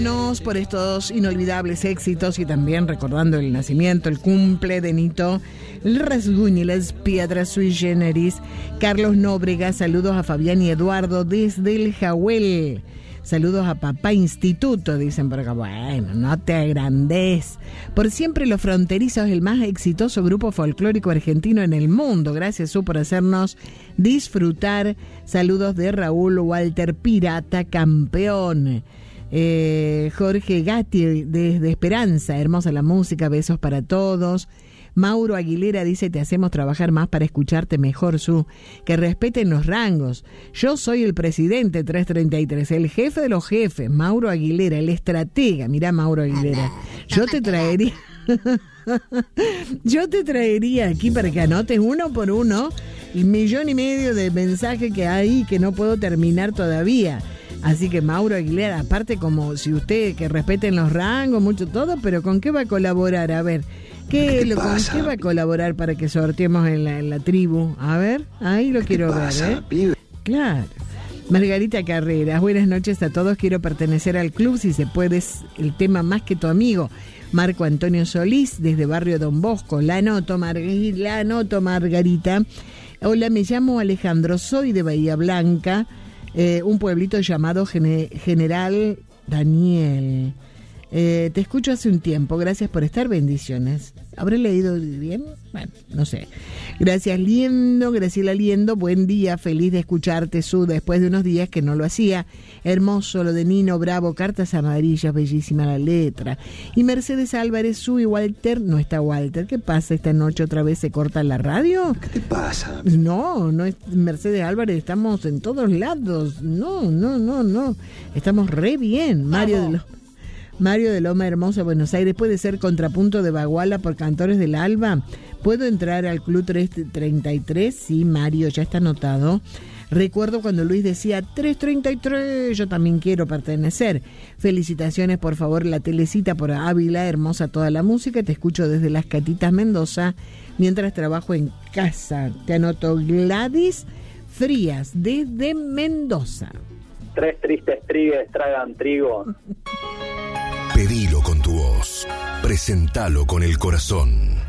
Por estos inolvidables éxitos y también recordando el nacimiento, el cumple de Nito Rasguñi, las piedras sui generis. Carlos Nóbrega, saludos a Fabián y Eduardo desde el Jahuel. Saludos a papá instituto, dicen por acá. Bueno, no te agrandes. Por siempre los fronterizos, el más exitoso grupo folclórico argentino en el mundo. Gracias, Su, por hacernos disfrutar. Saludos de Raúl Walter Pirata, campeón. Jorge Gatti desde Esperanza, hermosa la música, besos para todos. Mauro Aguilera dice: te hacemos trabajar más para escucharte mejor, Su, que respeten los rangos. Yo soy el presidente 333, el jefe de los jefes. Mauro Aguilera, el estratega. Mirá, Mauro Aguilera, yo te traería aquí para que anotes uno por uno el 1,5 millones de mensajes que hay que no puedo terminar todavía. Así que Mauro Aguilera, aparte, como si usted, que respeten los rangos, mucho todo, pero ¿con qué va a colaborar? A ver, ¿con qué va a colaborar para que sorteemos en la tribu? A ver, ahí lo quiero ver, ¿eh? Claro. Margarita Carreras, buenas noches a todos, quiero pertenecer al club, si se puede, es el tema Más que tu amigo. Marco Antonio Solís, desde Barrio Don Bosco, la anoto, Margarita. Hola, me llamo Alejandro, soy de Bahía Blanca, un pueblito llamado General Daniel. Te escucho hace un tiempo, gracias por estar, bendiciones. ¿Habré leído bien? Bueno, no sé. Gracias, Liendo, Graciela Liendo, buen día, feliz de escucharte, Su, después de unos días que no lo hacía. Hermoso lo de Nino Bravo, cartas amarillas, bellísima la letra. Y Mercedes Álvarez, Su y Walter, no está Walter, ¿qué pasa esta noche? ¿Otra vez se corta la radio? ¿Qué te pasa? No es Mercedes Álvarez, estamos en todos lados. No. Estamos re bien. Mario de Loma Hermosa, Buenos Aires, puede ser contrapunto de Baguala por Cantores del Alba. ¿Puedo entrar al Club 333? Sí, Mario, ya está anotado. Recuerdo cuando Luis decía 333, yo también quiero pertenecer. Felicitaciones, por favor, la telecita por Ávila, hermosa toda la música. Te escucho desde Las Catitas, Mendoza, mientras trabajo en casa. Te anoto Gladys Frías, desde Mendoza. 3 tristes trigues tragan trigo. Pedilo con tu voz, presentalo con el corazón.